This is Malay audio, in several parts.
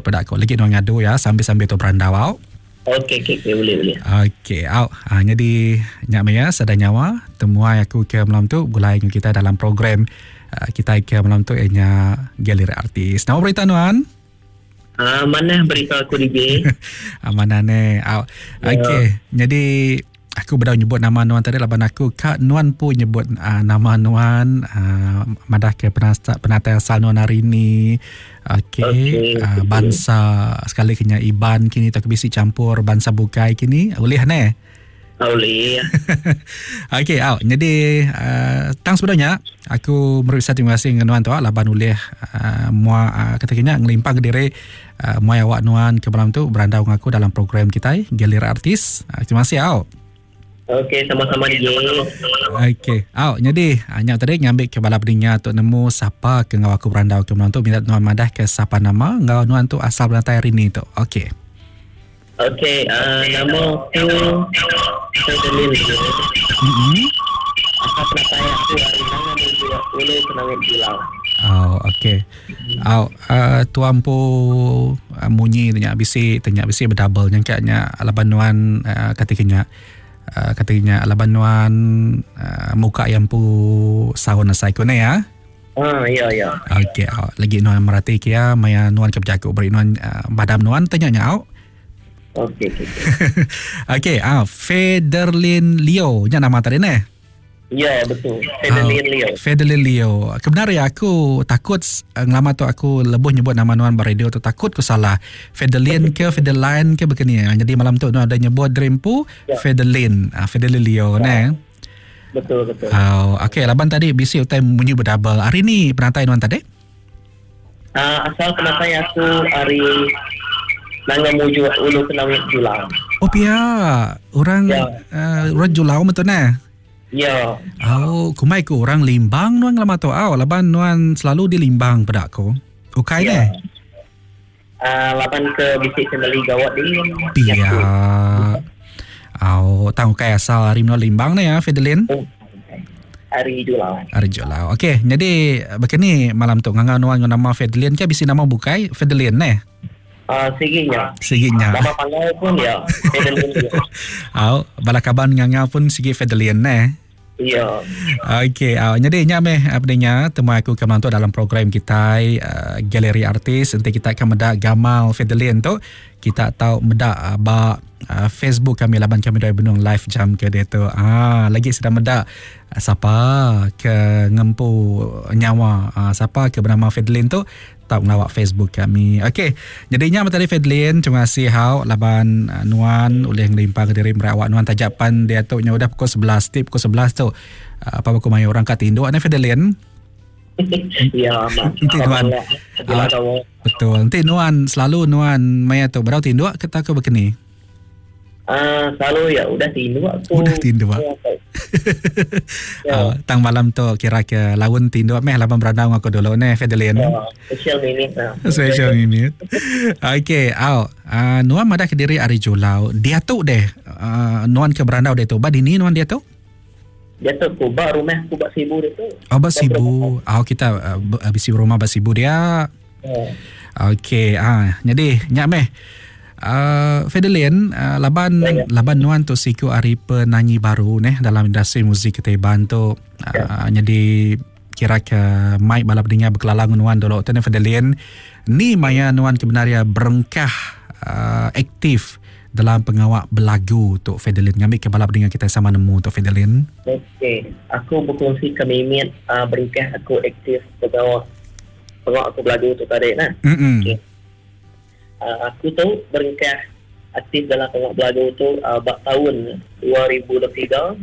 pada aku. Lagi nuan ngadu ya sambil-sambil tu berandau au. Okey, boleh. Okey, au. Jadi nyak ya sada nyawa temuai aku ke malam tu gulai dengan kita dalam program kita ke malam tu nya galeri artis. Nama berita nuan? Mana berita aku DJ? Amanah ne. Okey, jadi aku berdau nyebut nama nuan tadi laban aku Kak Nuan pun nyebut nama nuan madah ke penata asal nuan hari ni. Okey, bangsa sekali kena Iban kini tak bisi campur bangsa bukai kini boleh ne? Boleh. Okey, jadi tang sebenarnya aku merasa terima kasih dengan nuan tu laban oleh ketaknya ngelimpang ke diri muai awak nuan ke malam tu berandau dengan aku dalam program kita Galeri Artis. Terima kasih au. Okey, sama-sama DJ. Okey. Jadi nyak tadi ngambil ke bala berinya untuk nemu siapa ke ngau aku berandau ke malam tu minta nuan madah ke siapa nama ngau nuan tu asal berantai hari ni tu. Okey. Okey, nama aku Federlin. Apa penatai aku hari nangan juga boleh kenangin bilau. Okey. Tuan pu munyi tanya bisi berdouble nyangkanya laban nuan katanya laban nuan muka yang pu sahun asai ko ne ya. Ya. Okey, lagi nuan merhati kia maya nuan ke berjaku beri nuan badam nuan tanya au. Okey. Okey, Federlin Leo nya nama tadi ne? Ya, betul. Federlin Leo. Kebenaran aku takut ngelama tu aku lebih nyebut nama nuan beradio tu takut aku salah. Federlin ke Federline ke begini. Jadi malam tu nuan ada nyebut Dreampu Federlin. Federlin Leo ne. Betul. Okey, laban tadi bisi utai bunyi berdouble. Hari ni penatai nuan tadi? Asal penatai aku hari nanga muju ulu kenawit Julau. Oh pia, orang Julau betul ne? Ya. Kumai ku orang Limbang nuan lama tu laban nuan selalu di Limbang pada aku. Ukai ne? Laban ke bisik kendali gawat dia. Pia. Tahu kai asal hari nuan Limbang ne ya, Federlin? Hari Julau. Okey, jadi begini malam tu nganga nuan nama Federlin ke bisi nama bukai Federlin ne? Siginya. Nama panggil pun ya Federlin dia. Balakaban nganga pun sigi Federlin ne? Ya. Okey, jadi nyame abdinya temu aku ke malam tu dalam program kita Galeri Artis. Nanti kita akan meda gamal Federlin tu. Kita tahu meda Facebook kami laban kami doi benung live jam ke dia tu. Lagi sedang meda siapa ke ngempu nyawa siapa ke bernama Federlin tu tak melawak Facebook kami. Okey, jadinya tadi Federlin terima kasih laban nuan oleh ngelimpang ke diri merawak nuan tajapan dia tu nya udah pukul 11 tip pukul 11 tu apa aku mai orang kat tinduk ne Federlin. Ya, nanti nuan betul. Nanti nuan selalu nuan maya tu berau tinduk kita ke begini. Selalu ya udah tinduk aku. Tang malam tu kira ke lawan tinduk meh laban berandau aku dulu ne Federlin. Special minute. Okey, nuan madah ke diri hari Julau. Dia tu deh nuan ke berandau dia tu. Badini nuan dia tu? Dia tu kubak rumah kubak sibu dia tu. Basibu. Kita bisi rumah basibu dia. Okey, jadi nyak meh Federlin laban nuan tu siku hari penyanyi baru dalam industri muzik kita bantu jadi kira ke mic balap dinga berkelalang nuan dulu tu Federlin ni maya nuan kebenaria berengkah aktif dalam pengawak belagu tu Federlin ngambil ke balap dengan kita sama nemu tu Federlin. Okey, aku berkongsi kami berengkah aku aktif pengawak aku belagu tu tadi nah. Okay. Aku tu berengkah aktif dalam pengawak belagu tu tahun 2023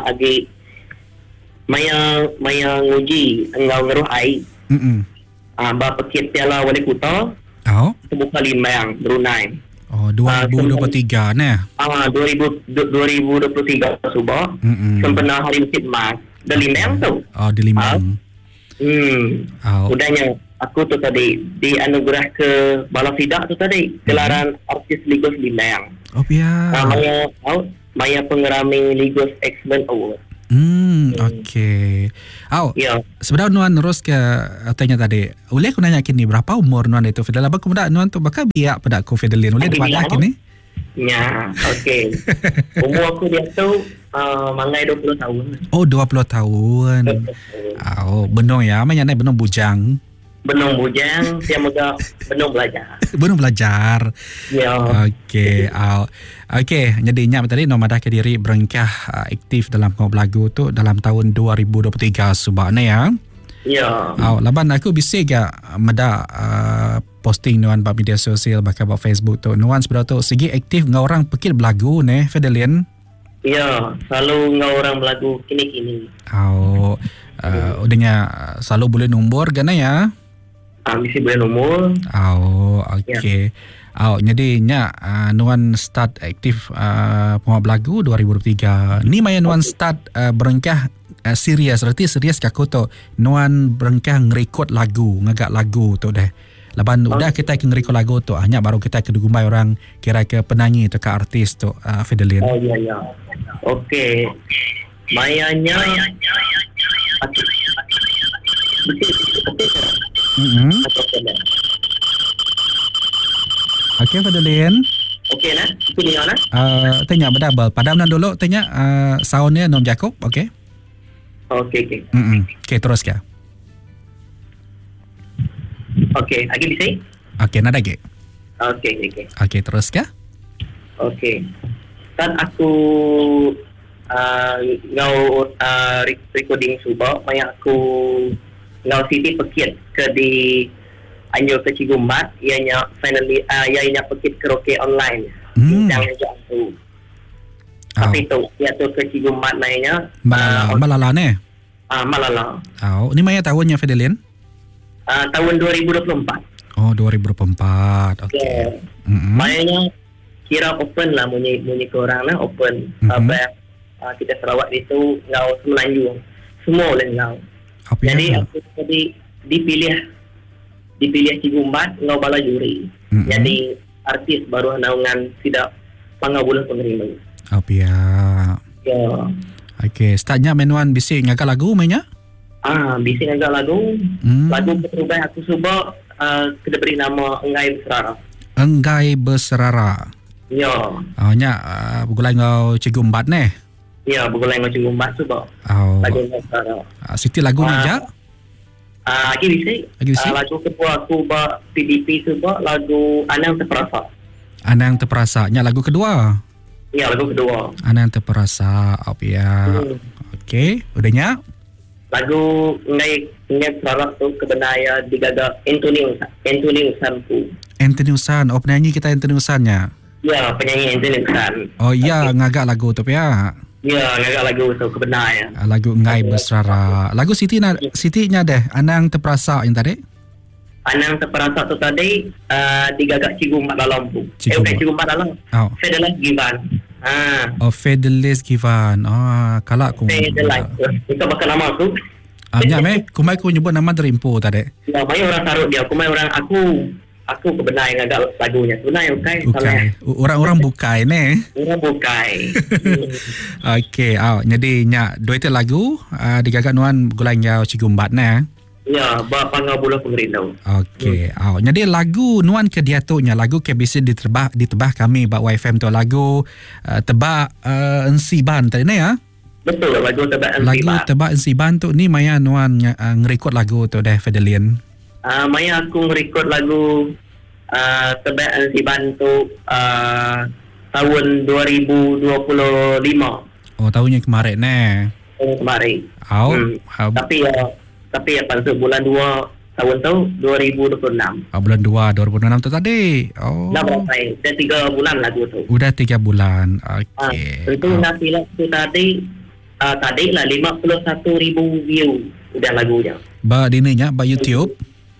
maya nguji engau ngeruh ai. Pekit piala wali kota. Itu buka Limbang Brunei. 2023 ne. 2023 subah. Sempena hari Masjid Mas. Di Limbang tu. Di Limbang. Udahnya aku tu tadi dianugerah ke Bala Fidak tu tadi gelaran artis Ligos Limbang. Maya Maya pengerami Ligos X-Men Award. Okey. Ya. Sebenarnya Nuan terus ke tanya tadi. Boleh aku nanya kini berapa umur Nuan itu Fidelin? Abang kemudian Nuan tu bakal biak pada aku Fidelin. Boleh dipadah kini? Ya, okey. Umur aku dia tu mangai 20 tahun. Oh, 20 tahun. Benong ya. Mana naik benong bujang. Benong bujang, dia muda benong belajar. Benong belajar. Ya. Okey. Okey, jadi nyak tadi nomadah ke diri berengkah aktif dalam kau lagu tu dalam tahun 2023 subaknya ya. Ya. Laban aku bisik gak meda posting Nuan bab media sosial bahkan bab Facebook tu. Nuan sebenarnya tu segi aktif ngau orang pekil belagu ne Fidelin. Ya, selalu ngau orang belagu kini-kini. Udahnya selalu boleh nombor gana ya. Mesti boleh nombor. Okey. Jadi nya Nuan start aktif penguat belagu 2023. Ni maya Nuan start berengkah serius. Berarti serius ke aku tu Nuan berengkah ngerekod lagu, ngagak lagu tu dah. Lepas udah kita ngerekod lagu tu hanya baru kita kedugumai orang kira ke penyanyi tu ke artis tu Fidelin. Ya. Okey. Mayanya Okey Fidelin. Okey nah. Ini mana? Tanya berdabel. Padam dulu tanya soundnya Nom Jacob. Okey. Okey. Okey terus ke? Okey, lagi bisa? Okey, nada lagi. Okey. Okey, terus ke? Okey. Kan aku ngau recording subak, maya aku ngau Siti Pekit ke di Anjur ke Cigumbat, ianya finally ianya Pekit karaoke online. Yang tu. Tapi tu, dia tu ke Cigumbat mainnya. Malala ne? Malala. Ni maya tahunnya Fidelin? Tahun 2024. Oh, 2024. Okey. Yeah. Maknanya kira open lah munyi korang lah open. Kita Sarawak itu ngau Semenanjung. Semua boleh ngau. Jadi aku tadi dipilih Cigumbat ngau bala juri. Jadi artis baru naungan tidak pangau bulan penerima. Ya. Okey, startnya menuan bisik ngagak lagu mainnya? Bisik agak lagu. Lagu keterubah aku cuba kita beri nama Enggai Berserara. Enggai Berserara. Ya. Nya bergulai ngau Cigumbat ne? Ya, bergulai ngau Cigumbat cuba. Lagu Enggai Berserara. Siti lagu ni jak? Lagi bisik. Lagu kedua aku buat PDP cuba lagu Anang Terperasa. Anang Terperasa. Nya lagu kedua? Ya, lagu kedua. Anang Terperasa. Okey, udahnya? Lagu Enggai Berserara tu kebenaya digagak Anthony Usanku. Anthony Usan. Penyanyi kita Anthony Usannya? Ya, penyanyi Anthony Usan. Ya, ngagak lagu tu ya? Ya, ngagak lagu tu kebenaya. Lagu Enggai Berserara. Lagu Siti-nya deh, Anang Terperasa yang tadi? Anang Terperasa tu tadi digagak Cigumbat dalam tu. Cigumbat dalam. Fidelis Givan. Fidelis Givan. Kalau aku Fidelis. Itu bakal nama aku. Kumai aku nyebut nama Dreampo tadi. Ya, banyak orang taruh dia. Kumai orang aku kebenar yang agak lagunya. Sebenarnya bukai. Orang-orang bukai ne. Orang bukai. Okey, jadi dua itu lagu digagak Nuan gulai ngau Cigumbat ne. Ya, pangau bulan pemerintah. Okey. Jadi lagu Nuan ke dia tu lagu ke bisa ditebah kami bak YFM tu lagu tebak Ensiban tadi ni ya. Betul, lagu tebak Ensiban. Lagu tebak Ensiban tu ni maya Nuan ngerekod lagu tu deh Fidelin. Maya aku ngerekod lagu tebak Ensiban tu tahun 2025. Tahunnya kemarin ne. Kemarin. Tapi pada bulan 2 tahun tu 2026. Bulan 2 2026 tu tadi. Dah berapa? Dah 3 bulan lagu tu. Udah 3 bulan. Okey. Tentu nanti tu tadi lah 51,000 view udah lagunya. Dininya YouTube.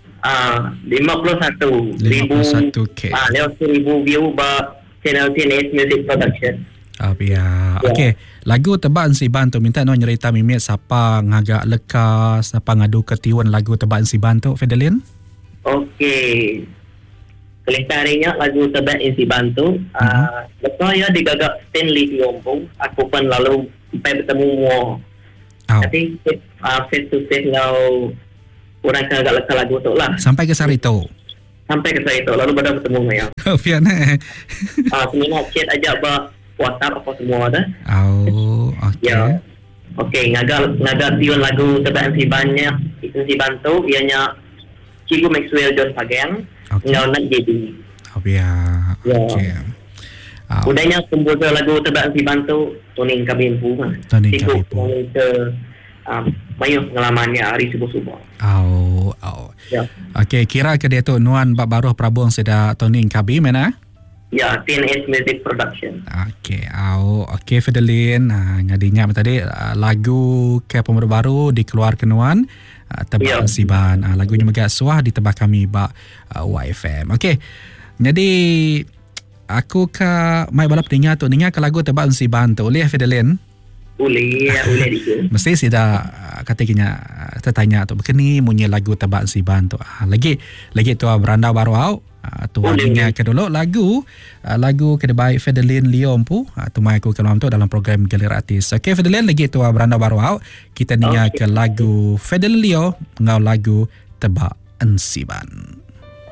51,000 51K. 50,000 view channel TNS Music Production. Okey. Lagu tebak Ensiban tu minta Nuan cerita mimit siapa ngagak lekas, siapa ngadu ketiwan lagu tebak Ensiban tu Fidelin? Okey. Keliharinya lagu tebak Ensiban tu lepas ya digagak Stanley Tiompong. Aku pun lalu sampai bertemu Tapi face to face ngau orang kan agak lekal lagu tu lah. Sampai ke Sarito. Sampai ke Sarito. Lalu baru bertemu dengan Oh, pian semua chat aja WhatsApp apa semua dah. Oh, okey. Ya. Okey, ngagal tiun lagu tebak si bantu ianya Cikgu Maxwell John Pageng. Ngau nak jadi. Oh, ya. Okey. Udahnya komposer lagu tebak si bantu Toning Kabimpu kan. Toning Kabimpu. Mayu pengalamannya hari subuh-subuh. Ya. Okey, kira ke dia tu nuan bab baruh Prabuang seda Toning Kabim mana? Ya, TNS Music Production. Okey, okey Fidelin, ngadinya tadi lagu ke pemeru baru dikeluarkan nuan tebak Siban. Lagunya megak suah ditebak kami bak YFM. Okey. Jadi aku ke mai balap dengar ke lagu tebak Siban tu boleh Fidelin? Boleh dikit. Mesti sudah katanya tertanya tu begini munyi lagu tebak Siban tu. Lagi tu beranda baru au. Tu hanya ke dulu lagu kedai Fidelin Leon pu tu mai aku kelam tu dalam program Galeri Artis. Okey Fidelin lagi tu beranda baru au. Kita dengar ke lagu Fidelin Leo ngau lagu tebak Siban.